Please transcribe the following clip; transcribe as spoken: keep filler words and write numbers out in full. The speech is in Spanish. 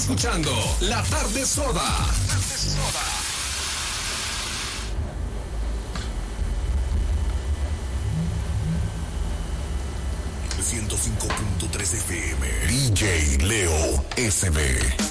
escuchando La Tarde Soda. La Tarde Soda. ciento cinco punto tres F M. D J Leo S B.